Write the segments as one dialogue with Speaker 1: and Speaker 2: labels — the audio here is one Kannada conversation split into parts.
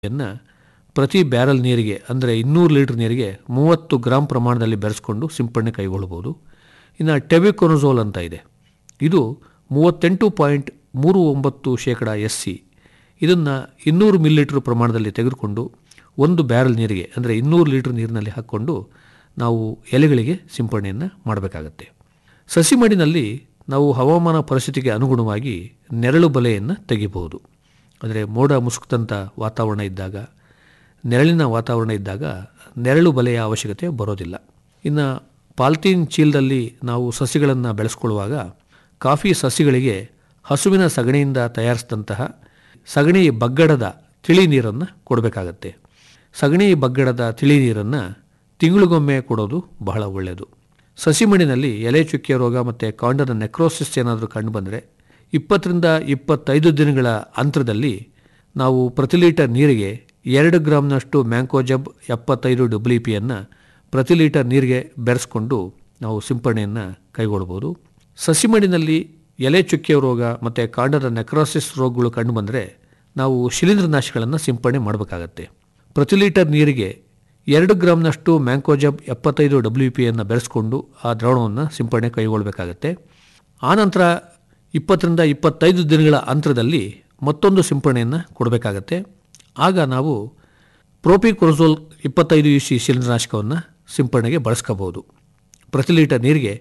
Speaker 1: ಯನ್ನು ಪ್ರತಿ ಬ್ಯಾರಲ್ ನೀರಿಗೆ ಅಂದರೆ 200 ಲೀಟರ್ ನೀರಿಗೆ 30 ಗ್ರಾಂ ಪ್ರಮಾಣದಲ್ಲಿ ಬೆರೆಸ್ಕೊಂಡು ಸಿಂಪಡಣೆ ಕೈಗೊಳ್ಳಬಹುದು. ಇನ್ನು ಟೆಬಿಕೊನಜೋಲ್ ಅಂತ ಇದೆ, ಇದು 38.39% SC. ಇದನ್ನು 200 ಮಿಲಿಲೀಟರ್ ಪ್ರಮಾಣದಲ್ಲಿ ತೆಗೆದುಕೊಂಡು ಒಂದು ಬ್ಯಾರಲ್ ನೀರಿಗೆ ಅಂದರೆ 200 ಲೀಟರ್ ನೀರಿನಲ್ಲಿ ಹಾಕ್ಕೊಂಡು ನಾವು ಎಲೆಗಳಿಗೆ ಸಿಂಪಡಣೆಯನ್ನು ಮಾಡಬೇಕಾಗತ್ತೆ. ಸಸಿ ಮಡಿನಲ್ಲಿ ನಾವು ಹವಾಮಾನ ಪರಿಸ್ಥಿತಿಗೆ ಅನುಗುಣವಾಗಿ ನೆರಳು ಬಲೆಯನ್ನು ತೆಗಿಬಹುದು. ಅಂದರೆ ಮೋಡ ಮುಸುಕಿದಂಥ ವಾತಾವರಣ ಇದ್ದಾಗ, ನೆರಳಿನ ವಾತಾವರಣ ಇದ್ದಾಗ ನೆರಳು ಬಲೆಯ ಅವಶ್ಯಕತೆ ಬರೋದಿಲ್ಲ. ಇನ್ನು ಪಾಲಿಥೀನ್ ಚೀಲದಲ್ಲಿ ನಾವು ಸಸಿಗಳನ್ನು ಬೆಳೆಸ್ಕೊಳ್ಳುವಾಗ ಕಾಫಿ ಸಸಿಗಳಿಗೆ ಹಸುವಿನ ಸಗಣಿಯಿಂದ ತಯಾರಿಸಿದಂತಹ ಸಗಣಿ ಬಗ್ಗಡದ ತಿಳಿ ನೀರನ್ನು ಕೊಡಬೇಕಾಗತ್ತೆ. ಸಗಣಿ ಬಗ್ಗಡದ ತಿಳಿ ನೀರನ್ನು ತಿಂಗಳಿಗೊಮ್ಮೆ ಕೊಡೋದು ಬಹಳ ಒಳ್ಳೆಯದು. ಸಸಿ ಮಣ್ಣಿನಲ್ಲಿ ಎಲೆ ಚುಕ್ಕೆ ರೋಗ ಮತ್ತು ಕಾಂಡದ ನೆಕ್ರೋಸಿಸ್ ಏನಾದರೂ ಕಂಡುಬಂದರೆ 20 ರಿಂದ 25 ದಿನಗಳ ಅಂತರದಲ್ಲಿ ನಾವು ಪ್ರತಿ ಲೀಟರ್ ನೀರಿಗೆ 2 ಗ್ರಾಂನಷ್ಟು ಮ್ಯಾಂಕೋಜಬ್ 75 WP ಪ್ರತಿ ಲೀಟರ್ ನೀರಿಗೆ ಬೆರೆಸ್ಕೊಂಡು ನಾವು ಸಿಂಪಡಣೆಯನ್ನು ಕೈಗೊಳ್ಳಬಹುದು. ಸಸಿ ಮಣ್ಣಿನಲ್ಲಿ ಎಲೆ ಚುಕ್ಕೆ ರೋಗ ಮತ್ತು ಕಾಂಡದ ನೆಕ್ರೋಸಿಸ್ ರೋಗಗಳು ಕಂಡುಬಂದರೆ ನಾವು ಶಿಲೀಂಧ್ರನಾಶಗಳನ್ನು ಸಿಂಪಡಣೆ ಮಾಡಬೇಕಾಗತ್ತೆ. ಪ್ರತಿ ಲೀಟರ್ ನೀರಿಗೆ 2 ಗ್ರಾಂನಷ್ಟು ಮ್ಯಾಂಕೋಜಬ್ 75 WP ಬೆರೆಸ್ಕೊಂಡು ಆ ದ್ರಾವಣವನ್ನು ಸಿಂಪಡಣೆ ಕೈಗೊಳ್ಳಬೇಕಾಗತ್ತೆ. ಆನಂತರ 20 ರಿಂದ 25 ದಿನಗಳ ಅಂತರದಲ್ಲಿ ಮತ್ತೊಂದು ಸಿಂಪಡಣೆಯನ್ನು ಕೊಡಬೇಕಾಗತ್ತೆ. ಆಗ ನಾವು ಪ್ರೋಪಿಕೊನಜೋಲ್ 25 EC ಶಿಲೀಂಧ್ರನಾಶಕವನ್ನು ಸಿಂಪಡಣೆಗೆ ಬಳಸ್ಕೋಬಹುದು. ಪ್ರತಿ ಲೀಟರ್ ನೀರಿಗೆ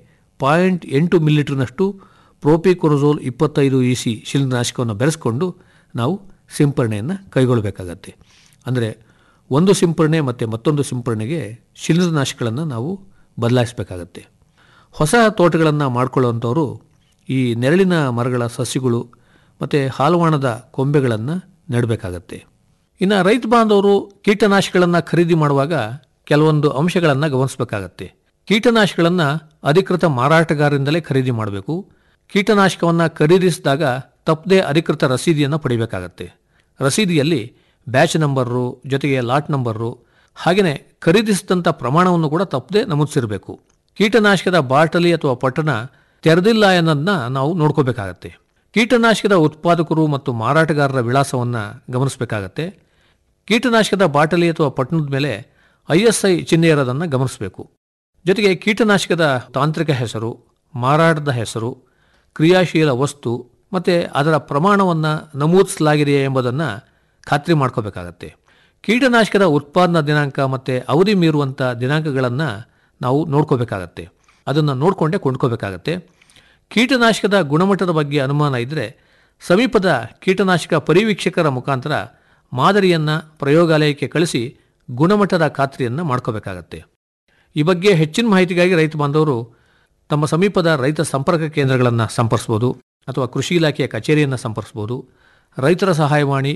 Speaker 1: 0.8 ಮಿಲಿಲೀಟರ್ನಷ್ಟು ಪ್ರೋಪಿಕೊನಜೋಲ್ 25 EC ಶಿಲೀಂಧ್ರನಾಶಕವನ್ನು ಬೆರೆಸ್ಕೊಂಡು ನಾವು ಸಿಂಪಡಣೆಯನ್ನು ಕೈಗೊಳ್ಳಬೇಕಾಗತ್ತೆ. ಅಂದರೆ ಒಂದು ಸಿಂಪಡಣೆ ಮತ್ತು ಮತ್ತೊಂದು ಸಿಂಪಡಣೆಗೆ ಶಿಲೀಂಧ್ರನಾಶಕಗಳನ್ನು ನಾವು ಬದಲಾಯಿಸಬೇಕಾಗತ್ತೆ. ಹೊಸ ತೋಟಗಳನ್ನು ಮಾಡಿಕೊಳ್ಳುವಂಥವರು ಈ ನೆರಳಿನ ಮರಗಳ ಸಸಿಗಳು ಮತ್ತು ಹಾಲುವಾಣದ ಕೊಂಬೆಗಳನ್ನು ನೆಡಬೇಕಾಗತ್ತೆ. ಇನ್ನು ರೈತ ಬಾಂಧವರು ಕೀಟನಾಶಕಗಳನ್ನು ಖರೀದಿ ಮಾಡುವಾಗ ಕೆಲವೊಂದು ಅಂಶಗಳನ್ನು ಗಮನಿಸಬೇಕಾಗತ್ತೆ. ಕೀಟನಾಶಕಗಳನ್ನು ಅಧಿಕೃತ ಮಾರಾಟಗಾರರಿಂದಲೇ ಖರೀದಿ ಮಾಡಬೇಕು. ಕೀಟನಾಶಕವನ್ನು ಖರೀದಿಸಿದಾಗ ತಪ್ಪದೇ ಅಧಿಕೃತ ರಸೀದಿಯನ್ನು ಪಡಿಬೇಕಾಗತ್ತೆ. ರಸೀದಿಯಲ್ಲಿ ಬ್ಯಾಚ್ ನಂಬರು ಜೊತೆಗೆ ಲಾಟ್ ನಂಬರು ಹಾಗೆಯೇ ಖರೀದಿಸಿದಂಥ ಪ್ರಮಾಣವನ್ನು ಕೂಡ ತಪ್ಪದೇ ನಮೂದಿಸಿರಬೇಕು. ಕೀಟನಾಶಕದ ಬಾಟಲಿ ಅಥವಾ ಪಟ್ಟಣ ತೆರೆದಿಲ್ಲ ಅನ್ನೋದನ್ನ ನಾವು ನೋಡ್ಕೋಬೇಕಾಗತ್ತೆ. ಕೀಟನಾಶಕದ ಉತ್ಪಾದಕರು ಮತ್ತು ಮಾರಾಟಗಾರರ ವಿಳಾಸವನ್ನು ಗಮನಿಸಬೇಕಾಗತ್ತೆ. ಕೀಟನಾಶಕದ ಬಾಟಲಿ ಅಥವಾ ಪಟ್ಟಣದ ಮೇಲೆ ISI ಚಿಹ್ನೆ ಇರೋದನ್ನು ಗಮನಿಸಬೇಕು. ಜೊತೆಗೆ ಕೀಟನಾಶಕದ ತಾಂತ್ರಿಕ ಹೆಸರು, ಮಾರಾಟದ ಹೆಸರು, ಕ್ರಿಯಾಶೀಲ ವಸ್ತು ಮತ್ತು ಅದರ ಪ್ರಮಾಣವನ್ನು ನಮೂದಿಸಲಾಗಿದೆಯೇ ಎಂಬುದನ್ನು ಖಾತ್ರಿ ಮಾಡ್ಕೋಬೇಕಾಗತ್ತೆ. ಕೀಟನಾಶಕದ ಉತ್ಪಾದನಾ ದಿನಾಂಕ ಮತ್ತು ಅವಧಿ ಮೀರುವಂಥ ದಿನಾಂಕಗಳನ್ನು ನಾವು ನೋಡ್ಕೋಬೇಕಾಗತ್ತೆ. ಅದನ್ನು ನೋಡಿಕೊಂಡೇ ಕೊಂಡ್ಕೋಬೇಕಾಗತ್ತೆ. ಕೀಟನಾಶಕದ ಗುಣಮಟ್ಟದ ಬಗ್ಗೆ ಅನುಮಾನ ಇದ್ದರೆ ಸಮೀಪದ ಕೀಟನಾಶಕ ಪರಿವೀಕ್ಷಕರ ಮುಖಾಂತರ ಮಾದರಿಯನ್ನು ಪ್ರಯೋಗಾಲಯಕ್ಕೆ ಕಳಿಸಿ ಗುಣಮಟ್ಟದ ಖಾತ್ರಿಯನ್ನು ಮಾಡ್ಕೋಬೇಕಾಗತ್ತೆ. ಈ ಬಗ್ಗೆ ಹೆಚ್ಚಿನ ಮಾಹಿತಿಗಾಗಿ ರೈತ ಬಾಂಧವರು ತಮ್ಮ ಸಮೀಪದ ರೈತ ಸಂಪರ್ಕ ಕೇಂದ್ರಗಳನ್ನು ಸಂಪರ್ಸ್ಬೋದು ಅಥವಾ ಕೃಷಿ ಇಲಾಖೆಯ ಕಚೇರಿಯನ್ನು ಸಂಪರ್ಸ್ಬೋದು. ರೈತರ ಸಹಾಯವಾಣಿ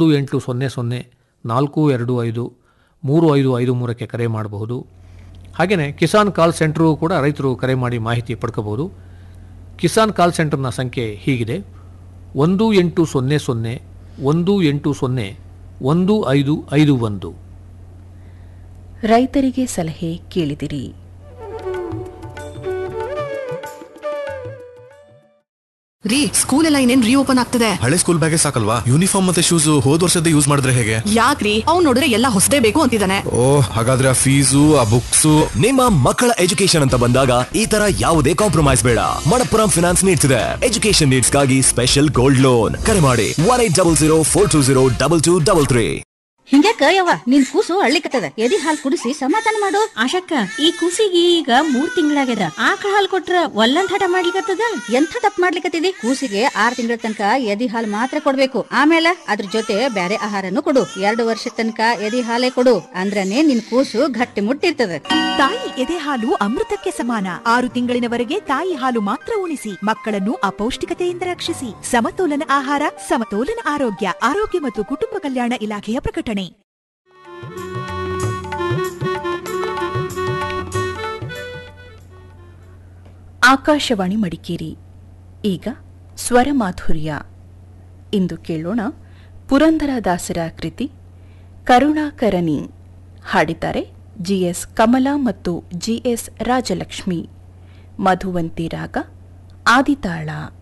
Speaker 1: 1800-425-3553 ಕರೆ ಮಾಡಬಹುದು. ಹಾಗೆಯೇ ಕಿಸಾನ್ ಕಾಲ್ ಸೆಂಟ್ರೂ ಕೂಡ ರೈತರು ಕರೆ ಮಾಡಿ ಮಾಹಿತಿ ಪಡ್ಕೋಬಹುದು. ಕಿಸಾನ್ ಕಾಲ್ ಸೆಂಟರ್ನ ಸಂಖ್ಯೆ ಹೀಗಿದೆ: 1800-180-1551.
Speaker 2: ರೈತರಿಗೆ ಸಲಹೆ ಕೇಳಿದಿರಿ.
Speaker 3: ರೀ, ಸ್ಕೂಲ್ ಎಲ್ಲ ಇನ್ನೇನ್ ರೀಓಪನ್ ಆಗ್ತದೆ.
Speaker 4: ಹಳೆ ಸ್ಕೂಲ್ ಬ್ಯಾಗೇ ಸಾಕಲ್ವಾ? ಯೂನಿಫಾರ್ಮ್ ಮತ್ತೆ ಶೂಸ್ ಹೋದ್ ವರ್ಷದ ಯೂಸ್ ಮಾಡಿದ್ರೆ ಹೇಗೆ?
Speaker 3: ಯಾಕ್ರಿ, ಅವ್ನು ನೋಡಿದ್ರೆ ಎಲ್ಲ ಹೊಸದೇ ಬೇಕು ಅಂತಿದ್ದಾನೆ.
Speaker 4: ಓಹ್, ಹಾಗಾದ್ರೆ ಆ ಫೀಸು, ಆ ಬುಕ್ಸ್.
Speaker 5: ನಿಮ್ಮ ಮಕ್ಕಳ ಎಜುಕೇಶನ್ ಅಂತ ಬಂದಾಗ ಈ ತರ ಯಾವುದೇ ಕಾಂಪ್ರಮೈಸ್ ಬೇಡ. ಮಣಪ್ಪುರಂ ಫಿನಾನ್ಸ್ ನೀಡ್ಸ್ ಇದೆ ಎಜುಕೇಶನ್ ನೀಡ್ಸ್ ಗಾಗಿ ಸ್ಪೆಷಲ್ ಗೋಲ್ಡ್ ಲೋನ್. ಕರೆ ಮಾಡಿ 1800-420-2233.
Speaker 6: ಹಿಂಗ್ಯಾಕ ಯವ್ವ, ನಿನ್ ಕೂಸು ಅಳ್ಳಿಕತ್ತದ, ಎದಿ ಹಾಲ್ ಕುಡಿಸಿ ಸಮಾಧಾನ ಮಾಡು.
Speaker 7: ಆಶಕ್ಕ, ಈ ಕೂಸಿಗೆ ಈಗ 3 ತಿಂಗಳಾಗ್ಯದ. ಆಕಳ ಹಾಲ್ ಕೊಟ್ರ ಒಲ್ಲಂದ್ ಹಠ ಮಾಡ್ಲಿಕತ್ತದ.
Speaker 6: ಎಂಥ ತಪ್ಪು ಮಾಡ್ಲಿಕತ್ತಿದಿ? ಕೂಸಿಗೆ 6 ತಿಂಗಳ ತನಕ ಎದಿ ಹಾಲ್ ಮಾತ್ರ ಕೊಡ್ಬೇಕು. ಆಮೇಲೆ ಅದ್ರ ಜೊತೆ ಬ್ಯಾರೆ ಆಹಾರನು ಕೊಡು. 2 ವರ್ಷ ತನಕ ಎದಿ ಹಾಲೇ ಕೊಡು. ಅಂದ್ರನೇ ನಿನ್ ಕೂಸು ಗಟ್ಟಿ ಮುಟ್ಟಿರ್ತದ.
Speaker 8: ತಾಯಿ ಎದೆ ಹಾಲು ಅಮೃತಕ್ಕೆ ಸಮಾನ. 6 ತಿಂಗಳಿನವರೆಗೆ ತಾಯಿ ಹಾಲು ಮಾತ್ರ ಉಣಿಸಿ ಮಕ್ಕಳನ್ನು ಅಪೌಷ್ಟಿಕತೆಯಿಂದ ರಕ್ಷಿಸಿ. ಸಮತೋಲನ ಆಹಾರ, ಸಮತೋಲನ ಆರೋಗ್ಯ. ಆರೋಗ್ಯ ಮತ್ತು ಕುಟುಂಬ ಕಲ್ಯಾಣ ಇಲಾಖೆಯ ಪ್ರಕಟಣೆ.
Speaker 2: ಆಕಾಶವಾಣಿ ಮಡಿಕೇರಿ. ಈಗ ಸ್ವರಮಾಧುರ್ಯ. ಇಂದು ಕೇಳೋಣ ಪುರಂದರದಾಸರ ಕೃತಿ ಕರುಣಾಕರಣಿ. ಹಾಡಿದ್ದಾರೆ GS ಕಮಲಾ ಮತ್ತು GS ರಾಜಲಕ್ಷ್ಮಿ. ಮಧುವಂತಿ ರಾಗ, ಆದಿತಾಳ.